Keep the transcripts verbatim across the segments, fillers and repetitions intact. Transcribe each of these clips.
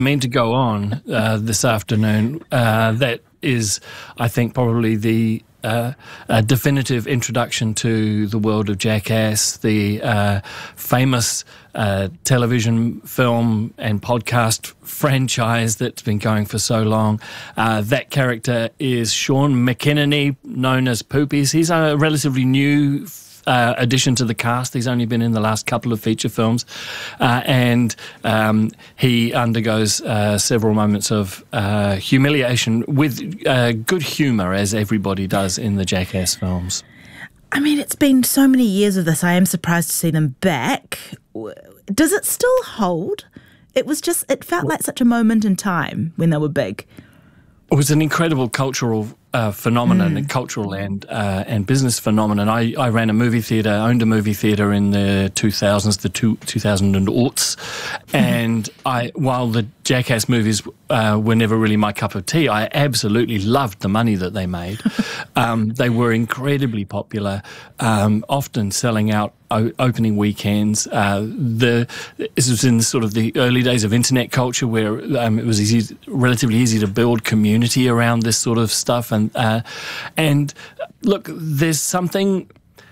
meant to go on uh, this afternoon. Uh, that is, I think, probably the uh, a definitive introduction to the world of Jackass, the uh, famous uh, television, film and podcast franchise that's been going for so long. Uh, that character is Sean McInerney, known as Poopies. He's a relatively new Uh, addition to the cast. He's only been in the last couple of feature films, uh, and um, he undergoes uh, several moments of uh, humiliation with uh, good humour, as everybody does in the Jackass films. I mean, it's been so many years of this. I am surprised to see them back. Does it still hold? It was just, it felt like such a moment in time when they were big. It was an incredible cultural uh, phenomenon, Mm. and cultural and uh, and business phenomenon. I, I ran a movie theatre, owned a movie theatre in the two thousands, the two, two thousand and aughts, and I while the Jackass movies uh, were never really my cup of tea, I absolutely loved the money that they made. um, they were incredibly popular, um, often selling out o- opening weekends. Uh, the this was in sort of the early days of internet culture, where um, it was easy, relatively easy to build community around this sort of stuff. And uh, and look, there's something.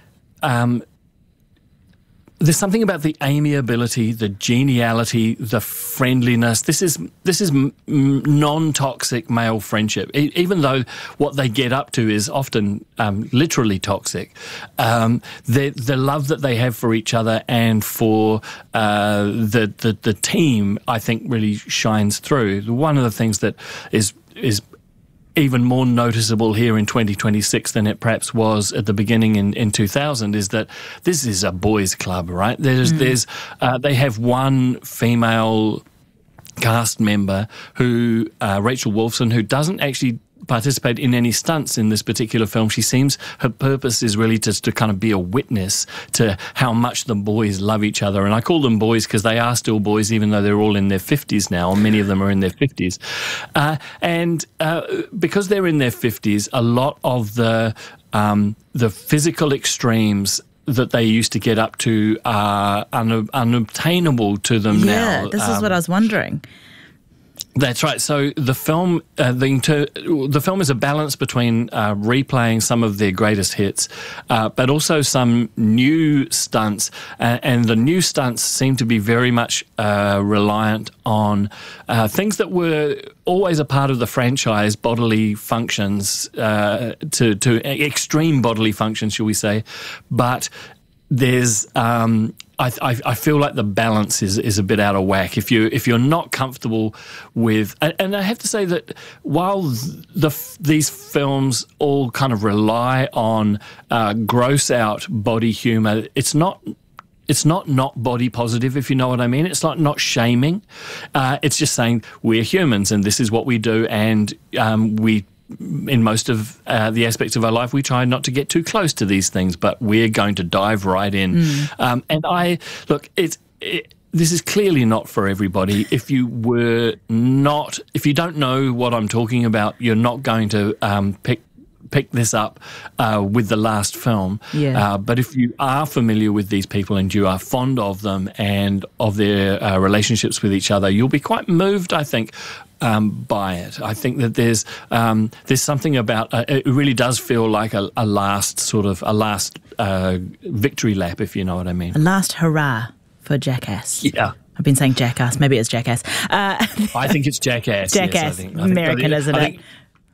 Um, There's something about the amiability, the geniality, the friendliness. This is this is m- non-toxic male friendship, e- even though what they get up to is often um, literally toxic. Um, the the love that they have for each other and for uh, the, the the team, I think, really shines through. One of the things that is is even more noticeable here in twenty twenty-six than it perhaps was at the beginning in, in two thousand is that this is a boys' club, right? There's, mm. there's, uh, they have one female cast member who, uh, Rachel Wolfson, who doesn't actually participate in any stunts in this particular film. She seems, her purpose is really just to kind of be a witness to how much the boys love each other. And I call them boys because they are still boys, even though they're all in their fifties now, or many of them are in their fifties. Uh, and uh, because they're in their fifties, a lot of the um, the physical extremes that they used to get up to are un- unobtainable to them yeah, now. Yeah, this um, is what I was wondering. That's right. So the film, uh, the inter- the film is a balance between uh, replaying some of their greatest hits, uh, but also some new stunts, uh, and the new stunts seem to be very much uh, reliant on uh, things that were always a part of the franchise, bodily functions, uh, to to extreme bodily functions, shall we say? But there's um, I, I, I feel like the balance is, is a bit out of whack. If you if you're not comfortable with, and, and I have to say that while the these films all kind of rely on uh, gross out body humour, it's not. It's not not body positive, if you know what I mean. It's not not shaming. Uh, it's just saying we're humans and this is what we do, and um, we. In most of uh, the aspects of our life, we try not to get too close to these things, but we're going to dive right in. Mm. Um, and I look, it's it, this is clearly not for everybody. If you were not, if you don't know what I'm talking about, you're not going to um, pick. pick this up uh, with the last film. Yeah. Uh, but if you are familiar with these people and you are fond of them and of their uh, relationships with each other, you'll be quite moved, I think, um, by it. I think that there's um, there's something about uh, it really does feel like a, a last sort of a last uh, victory lap, if you know what I mean. A last hurrah for Jackass. Yeah. I've been saying Jackass. Maybe it's Jackass. Uh, I think it's Jackass. Jackass. Yes, I think. I think, American, I think, isn't I it? think,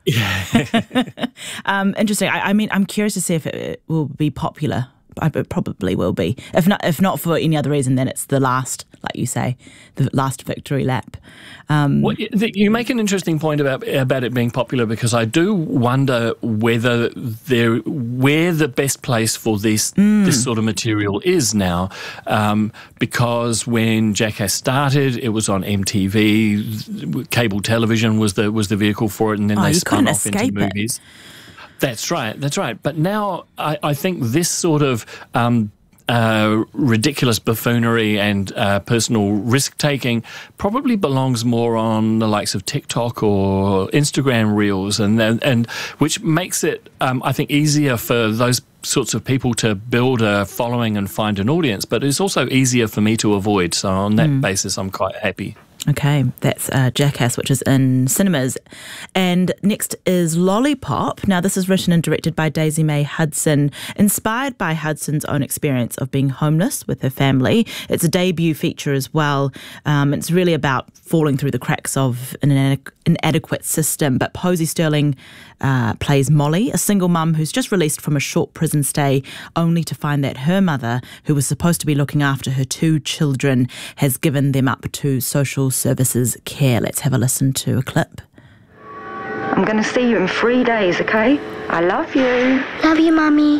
Yeah. um, interesting. I, I mean, I'm curious to see if it will be popular. It probably will be. If not, if not for any other reason, then it's the last, like you say, the last victory lap. Um, well, you make an interesting point about about it being popular, because I do wonder whether there where the best place for this mm. this sort of material is now. Um, because when Jackass started, it was on M T V, cable television was the was the vehicle for it, and then oh, they you spun off escape into movies. It. That's right, that's right. But now I, I think this sort of um, uh, ridiculous buffoonery and uh, personal risk-taking probably belongs more on the likes of TikTok or Instagram Reels, and and, and which makes it, um, I think, easier for those sorts of people to build a following and find an audience, but it's also easier for me to avoid. So on that mm. basis, I'm quite happy. Okay, that's uh, Jackass, which is in cinemas. And next is Lollipop. Now, this is written and directed by Daisy May Hudson, inspired by Hudson's own experience of being homeless with her family. It's a debut feature as well. Um, it's really about falling through the cracks of an inadequ- inadequate system. But Posey Sterling uh, plays Molly, a single mum who's just released from a short prison stay, only to find that her mother, who was supposed to be looking after her two children, has given them up to social services care. Let's have a listen to a clip. I'm going to see you in three days, okay? I love you. Love you, Mummy.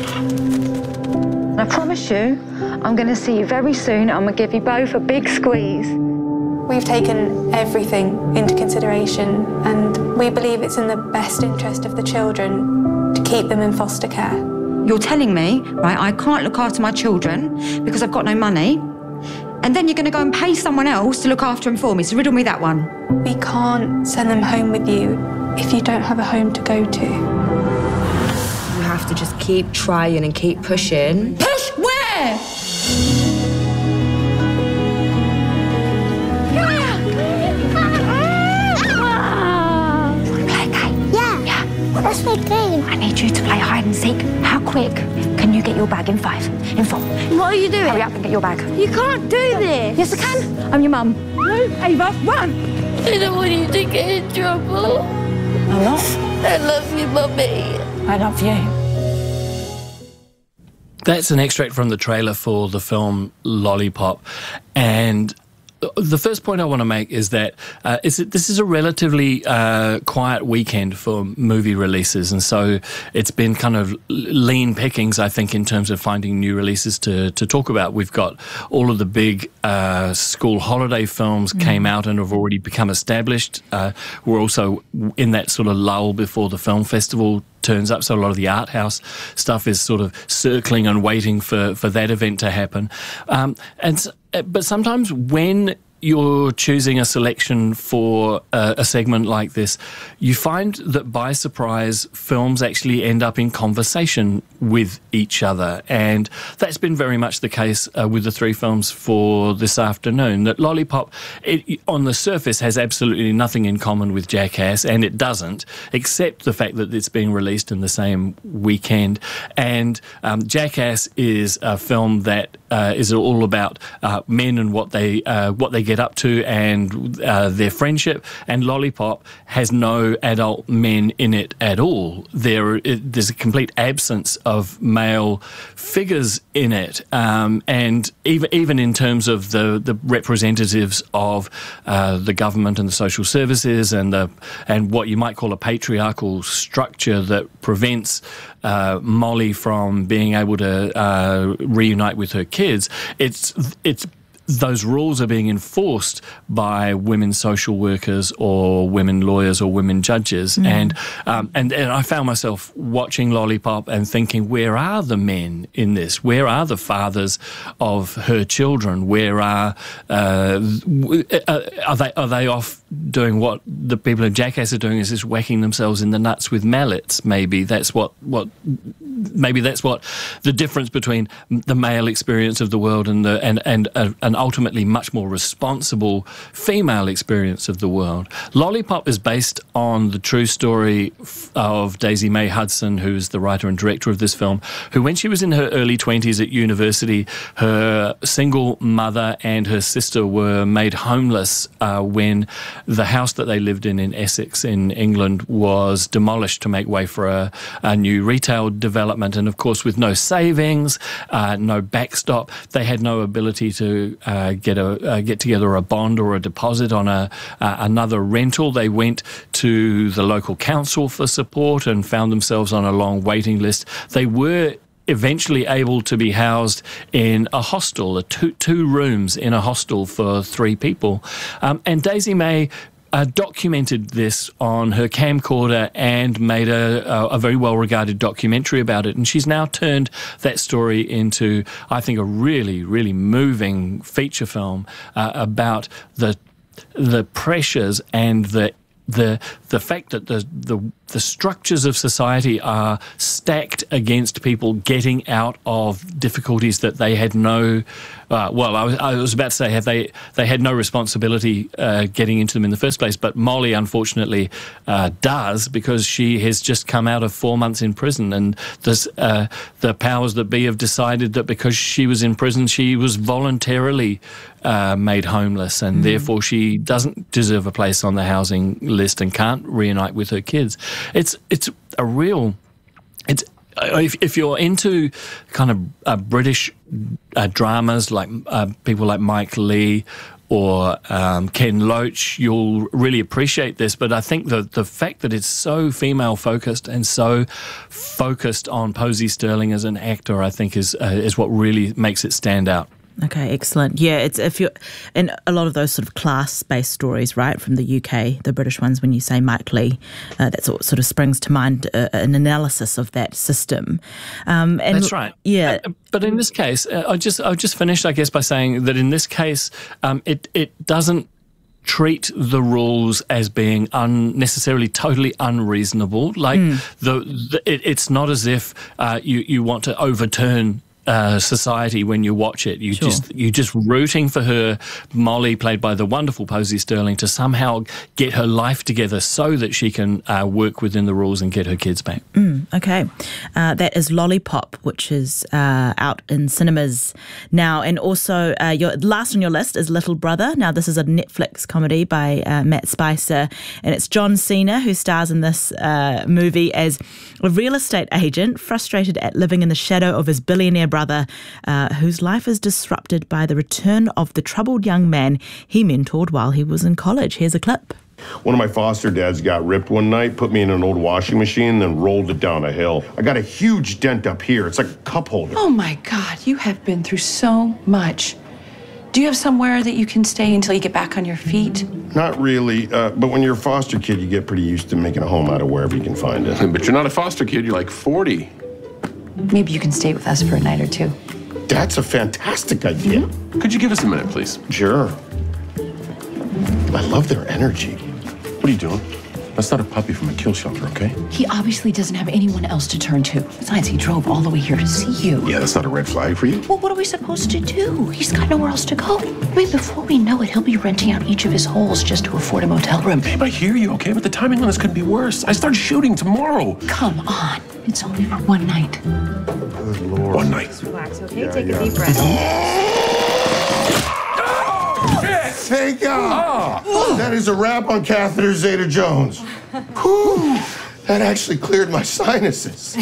I promise you, I'm going to see you very soon. I'm going to give you both a big squeeze. We've taken everything into consideration, and we believe it's in the best interest of the children to keep them in foster care. You're telling me, right, I can't look after my children because I've got no money, and then you're going to go and pay someone else to look after them for me, so riddle me that one. We can't send them home with you if you don't have a home to go to. You have to just keep trying and keep pushing. Push where? Let's play a game. I need you to play hide and seek. How quick can you get your bag in five? In four? What are you doing? Hurry up and get your bag. You can't do this. Yes, I can. I'm your mum. No, Ava, run. I don't want you to get in trouble. I'm not. I love you, Mummy. I love you. That's an extract from the trailer for the film Lollipop. And the first point I want to make is that uh, is that this is a relatively uh, quiet weekend for movie releases, and so it's been kind of lean pickings, I think, in terms of finding new releases to, to talk about. We've got all of the big uh, school holiday films mm. came out and have already become established. Uh, we're also in that sort of lull before the film festival turns up, so a lot of the art house stuff is sort of circling and waiting for, for that event to happen. Um, and but sometimes when you're choosing a selection for a, a segment like this, you find that by surprise, films actually end up in conversation with each other. And that's been very much the case uh, with the three films for this afternoon. That Lollipop, it, on the surface, has absolutely nothing in common with Jackass, and it doesn't, except the fact that it's being released in the same weekend. And um, Jackass is a film that uh, is all about uh, men and what they uh, what they get up to and uh, their friendship, and Lollipop has no adult men in it at all. There, it, there's a complete absence of male figures in it, um, and even even in terms of the the representatives of uh, the government and the social services and the and what you might call a patriarchal structure that prevents uh, Molly from being able to uh, reunite with her kids. It's it's. Those rules are being enforced by women social workers or women lawyers or women judges. Mm. And, um, and and I found myself watching Lollipop and thinking, where are the men in this? Where are the fathers of her children? Where are uh, are they are they off doing what the people in Jackass are doing, is just whacking themselves in the nuts with mallets? Maybe that's what what maybe that's what the difference between the male experience of the world and the and and uh, an ultimately much more responsible female experience of the world. Lollipop is based on the true story of Daisy May Hudson, who's the writer and director of this film, who, when she was in her early twenties at university, her single mother and her sister were made homeless uh, when the house that they lived in in Essex in England was demolished to make way for a, a new retail development. And of course, with no savings, uh, no backstop, they had no ability to uh, get a uh, get together a bond or a deposit on a uh, another rental. They went to the local council for support and found themselves on a long waiting list. They were eventually able to be housed in a hostel, a two, two rooms in a hostel for three people. Um, and Daisy May Uh, documented this on her camcorder and made a, a, a very well-regarded documentary about it. And she's now turned that story into, I think, a really, really moving feature film uh, about the the pressures and the the the fact that the the the structures of society are stacked against people getting out of difficulties that they had no, uh, well, I was, I was about to say have they they had no responsibility uh, getting into them in the first place, but Molly unfortunately uh, does, because she has just come out of four months in prison, and this, uh, the powers that be have decided that because she was in prison, she was voluntarily uh, made homeless, and mm. therefore she doesn't deserve a place on the housing list and can't reunite with her kids. It's it's a real, it's if, if you're into kind of uh, British uh, dramas like uh, people like Mike Leigh or um, Ken Loach, you'll really appreciate this. But I think the the fact that it's so female focused and so focused on Posey Sterling as an actor, I think is uh, is what really makes it stand out. Okay, excellent. Yeah, it's if you're in a lot of those sort of class-based stories, right, from the U K, the British ones. When you say Mike Leigh, uh, that's what sort of springs to mind, uh, an analysis of that system. Um, and that's right. Yeah, uh, but in this case, uh, I just I just finished, I guess, by saying that in this case, um, it it doesn't treat the rules as being unnecessarily totally unreasonable. Like mm. the, the it, it's not as if uh, you you want to overturn Uh, society when you watch it. You sure. just you're just rooting for her, Molly, played by the wonderful Posey Sterling, to somehow get her life together so that she can uh, work within the rules and get her kids back. Mm, okay, uh, that is Lollipop, which is uh, out in cinemas now, and also uh, your last on your list is Little Brother. Now, this is a Netflix comedy by uh, Matt Spicer, and it's John Cena who stars in this uh, movie as a real estate agent frustrated at living in the shadow of his billionaire brother, uh, whose life is disrupted by the return of the troubled young man he mentored while he was in college. Here's a clip. One of my foster dads got ripped one night, put me in an old washing machine, then rolled it down a hill. I got a huge dent up here. It's like a cup holder. Oh my God, you have been through so much. Do you have somewhere that you can stay until you get back on your feet? Not really, uh, but when you're a foster kid, you get pretty used to making a home out of wherever you can find it. But you're not a foster kid, you're like forty. Maybe you can stay with us for a night or two. That's a fantastic idea. Mm-hmm. Could you give us a minute, please? Sure. I love their energy. What are you doing? That's not a puppy from a kill shelter, okay? He obviously doesn't have anyone else to turn to. Besides, he drove all the way here to see you. Yeah, that's not a red flag for you. Well, what are we supposed to do? He's got nowhere else to go. I mean, before we know it, he'll be renting out each of his holes just to afford a motel room. Babe, I hear you, okay? But the timing on this could be worse. I start shooting tomorrow. Come on. It's only for one night. Good Lord. One night. Just relax, okay? Yeah, Take yeah. a deep breath. Thank God. Oh. That is a wrap on Catheter Zeta-Jones. Whew. That actually cleared my sinuses.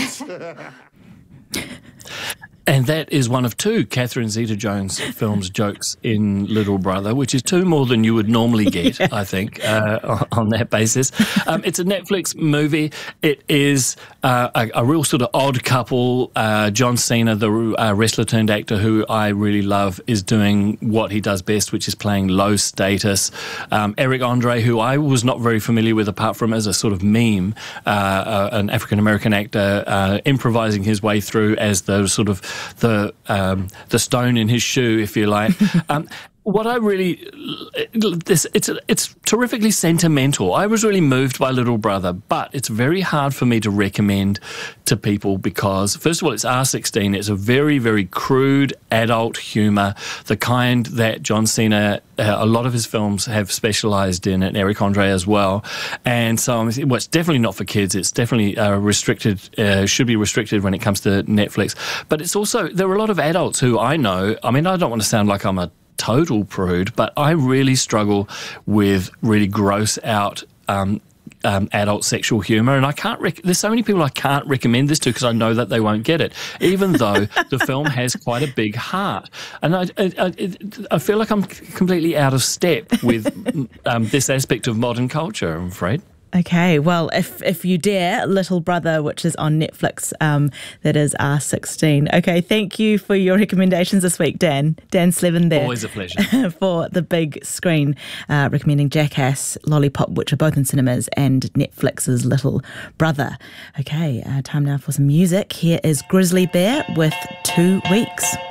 And that is one of two Catherine Zeta-Jones films jokes in Little Brother, which is two more than you would normally get, yeah. I think, uh, on that basis. Um, it's a Netflix movie. It is uh, a, a real sort of odd couple. Uh, John Cena, the uh, wrestler-turned-actor who I really love, is doing what he does best, which is playing low status. Um, Eric Andre, who I was not very familiar with apart from as a sort of meme, uh, uh, an African-American actor uh, improvising his way through as the sort of the um, the stone in his shoe, if you like. Um, what I really, this it's it's terrifically sentimental. I was really moved by Little Brother, but it's very hard for me to recommend to people because, first of all, it's R sixteen. It's a very, very crude adult humour, the kind that John Cena, uh, a lot of his films have specialised in, and Eric Andre as well. And so, well, it's definitely not for kids. It's definitely uh, restricted, uh, should be restricted when it comes to Netflix. But it's also, there are a lot of adults who I know, I mean, I don't want to sound like I'm a total prude, but I really struggle with really gross out um, um, adult sexual humour, and I can't. Rec- there's so many people I can't recommend this to because I know that they won't get it, even though the film has quite a big heart. And I, I, I, I feel like I'm completely out of step with um, this aspect of modern culture, I'm afraid. Okay, well, if if you dare, Little Brother, which is on Netflix, um, that is R sixteen. Okay, thank you for your recommendations this week, Dan. Dan Slevin there. Always a pleasure. For the big screen, uh, recommending Jackass, Lollipop, which are both in cinemas, and Netflix's Little Brother. Okay, uh, time now for some music. Here is Grizzly Bear with Two Weeks.